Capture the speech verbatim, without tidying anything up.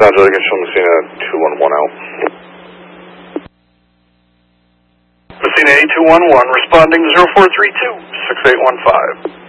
Los Angeles, against Messina two one one out. Messina eight two one one, responding zero four three two, six eight one five.